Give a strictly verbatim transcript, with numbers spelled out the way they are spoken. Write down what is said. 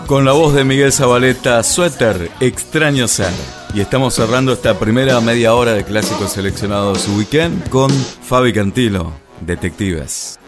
Con la voz de Miguel Zabaleta, Suéter, Extraño Ser. Y estamos cerrando esta primera media hora de Clásicos Seleccionados Weekend con Fabi Cantilo, Detectives.